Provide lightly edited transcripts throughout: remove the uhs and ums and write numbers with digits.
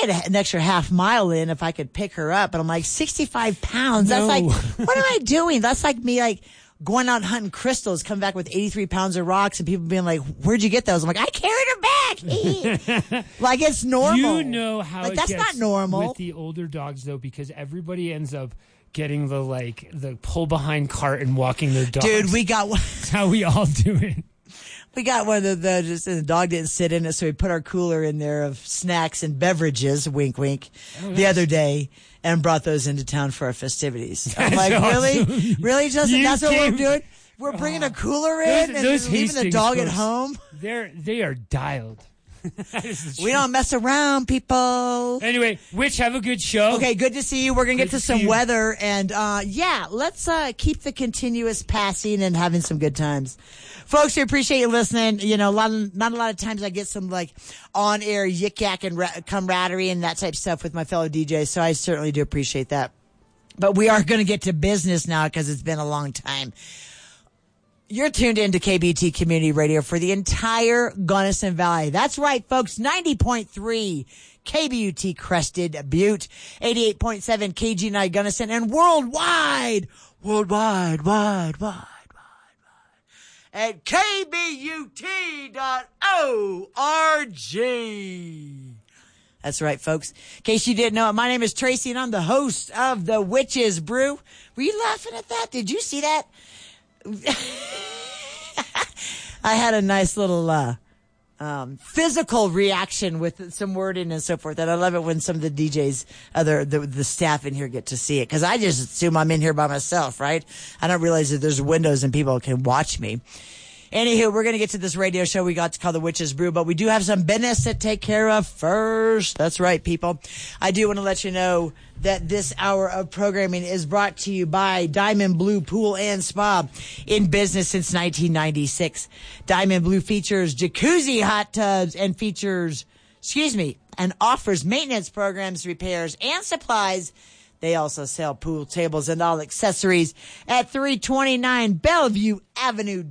get an extra half mile in if I could pick her up. But I'm like, 65 pounds. No. That's like, what am I doing? That's like me, like, going out hunting crystals, come back with 83 pounds of rocks, and people being like, where'd you get those? I'm like, I carried her back. Like, it's normal. You know how like, it that's gets not normal. with the older dogs, though, because everybody ends up getting the pull behind cart and walking their dogs. Dude, we got one. That's how we all do it. We got one of the dog didn't sit in it, so we put our cooler in there of snacks and beverages, wink, wink, the other day, and brought those into town for our festivities. I'm like, awesome. Really, Justin? You That's what came- we're doing? We're bringing a cooler in and those leaving the Hastings dog at folks, home? They are dialed. We don't mess around, people. Anyway, Witch, have a good show. Okay, good to see you. We're going to get Good to to see some you. weather. And, let's keep the continuous passing and having some good times. Folks, we appreciate you listening. You know, not a lot of times I get some, like, on-air yik-yak and camaraderie and that type of stuff with my fellow DJs, so I certainly do appreciate that. But we are going to get to business now because it's been a long time. You're tuned into KBT Community Radio for the entire Gunnison Valley. That's right, folks. 90.3 KBUT Crested Butte, 88.7 KG9 Gunnison, and worldwide at kbut.org. That's right, folks. In case you didn't know it, my name is Tracy, and I'm the host of The Witch's Brew. Were you laughing at that? Did you see that? I had a nice little physical reaction with some wording and so forth. And I love it when some of the DJs, the staff in here get to see it. Because I just assume I'm in here by myself, right? I don't realize that there's windows and people can watch me. Anywho, we're going to get to this radio show we got to call The Witch's Brew, but we do have some business to take care of first. That's right, people. I do want to let you know that this hour of programming is brought to you by Diamond Blue Pool and Spa, in business since 1996. Diamond Blue features jacuzzi hot tubs and offers maintenance programs, repairs, and supplies. They also sell pool tables and all accessories at 329 Bellevue Avenue,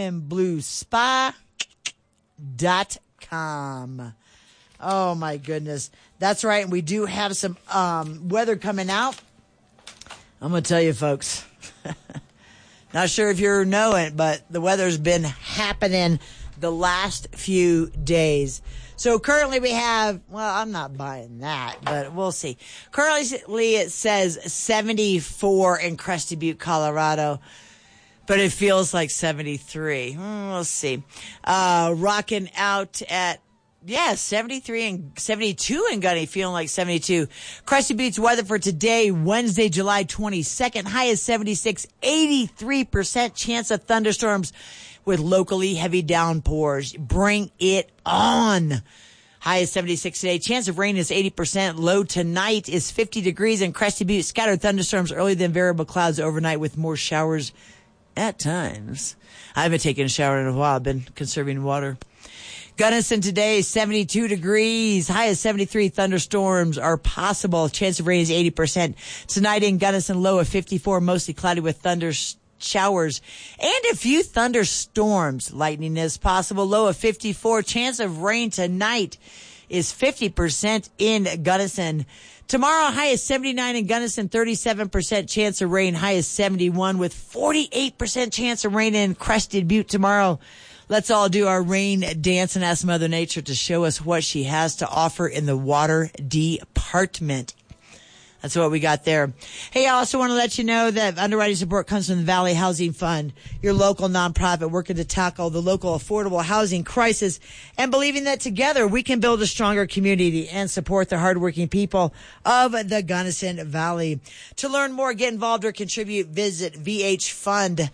DiamondBlueSpa.com. Oh, my goodness. That's right. And we do have some weather coming out. I'm going to tell you, folks. Not sure if you know it, but the weather's been happening the last few days. So currently we have, well, I'm not buying that, but we'll see. Currently it says 74 in Crested Butte, Colorado, but it feels like 73. We'll see. Rocking out at, 73 and 72 in Gunny, feeling like 72. Crested Butte's weather for today, Wednesday, July 22nd. High is 76, 83% chance of thunderstorms with locally heavy downpours. Bring it on. High is 76 today. Chance of rain is 80%. Low tonight is 50 degrees in Crested Butte. Scattered thunderstorms early, then variable clouds overnight with more showers at times. I haven't taken a shower in a while. I've been conserving water. Gunnison today, 72 degrees. High is 73. Thunderstorms are possible. Chance of rain is 80%. Tonight in Gunnison, low of 54. Mostly cloudy with showers and a few thunderstorms. Lightning is possible. Low of 54. Chance of rain tonight is 50% in Gunnison. Tomorrow, high is 79 in Gunnison, 37% chance of rain. High is 71 with 48% chance of rain in Crested Butte tomorrow. Let's all do our rain dance and ask Mother Nature to show us what she has to offer in the water department. That's what we got there. Hey, I also want to let you know that underwriting support comes from the Valley Housing Fund, your local nonprofit working to tackle the local affordable housing crisis and believing that together we can build a stronger community and support the hardworking people of the Gunnison Valley. To learn more, get involved, or contribute, visit vhfund.org.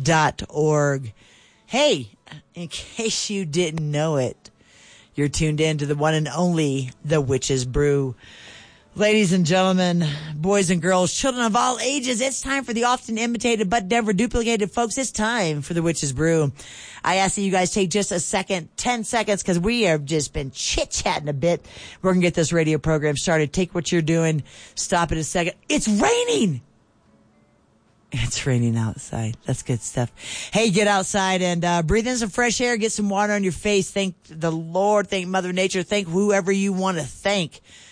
Hey, in case you didn't know it, you're tuned in to the one and only The Witch's Brew. Ladies and gentlemen, boys and girls, children of all ages, it's time for the often imitated but never duplicated, folks. It's time for The Witch's Brew. I ask that you guys take just a second, 10 seconds, because we have just been chit-chatting a bit. We're going to get this radio program started. Take what you're doing. Stop it a second. It's raining. It's raining outside. That's good stuff. Hey, get outside and breathe in some fresh air. Get some water on your face. Thank the Lord. Thank Mother Nature. Thank whoever you want to thank.